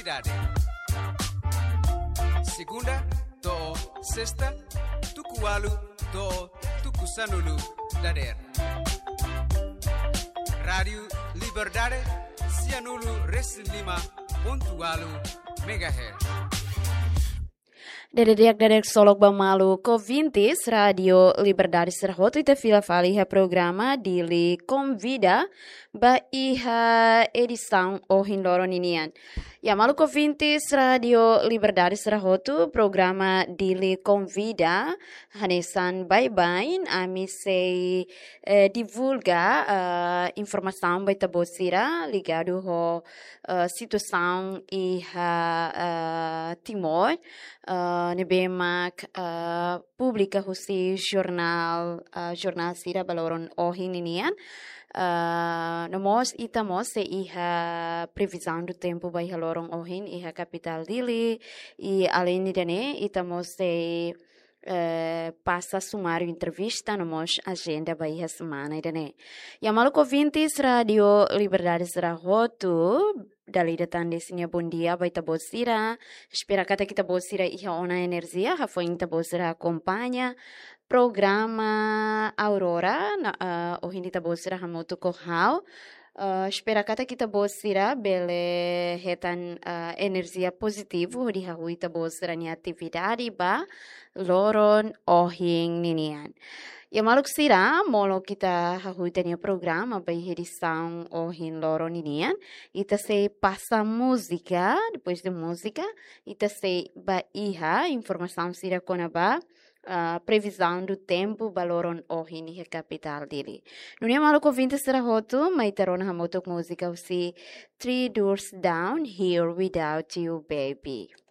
cidade. Segunda, to sexta, tukualu, to tukusanulu, dader. Rádio Liberdade, Cianulu, Resilima, pontualu, megahertz. Dedek solok bamalu Covintis Radio Liberdade Serhoto ita fila faliha programa dili convida ba iha edição o hindoro ninian. Ya malu Covintis Radio Liberdade Serhoto programa dili convida hanesan bye-bye ami sei divulga informação baita bosira ligado ho situação iha Timor nebemak publica husi jornal sira baloron ohininian nomos itamos se iha previsão do tempo vai halorong ohin iha capital dili e além dane itamos se passa sumário entrevista nomos agenda vai iha semana dane yamalu Covintis Radio Liberdade Serhoto dali datang desinya bom dia baita bosira espera kata kita bosira iha ona energia ha foi inta bosira acompanha programa Aurora o hindi ta bosira ha moto kohau espera kata kita bosira bele hetan energia positivo di ha huita bosira ni atividade ba loron ohing ninian. Ya maluk sira molo kita hahuitania programa by edição o hinloro ninian ita se passa música depois de música ita se ba iha informação sira konaba previsão do tempo baloron o hini capital dele. Nunia maluk ouvinte será roto maiterona hamotok música o si 3 Doors Down Here Without You Baby.